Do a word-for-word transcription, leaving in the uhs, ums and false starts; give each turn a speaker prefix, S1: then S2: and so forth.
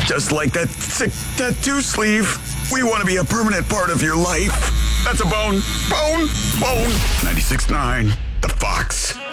S1: Just like that sick tattoo sleeve. We want to be a permanent part of your life. That's a bone. Bone. Bone. ninety-six point nine. The Fox.